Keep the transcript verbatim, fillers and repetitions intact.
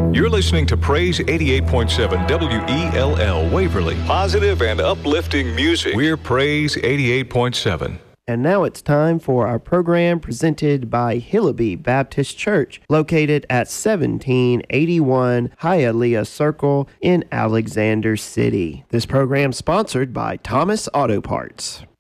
You're listening to Praise eighty-eight point seven W E L L Waverly. Positive and uplifting music. We're Praise eighty-eight point seven. And now it's time for our program presented by Hillaby Baptist Church, located at seventeen eighty-one Hialeah Circle in Alexander City. This program sponsored by Thomas Auto Parts.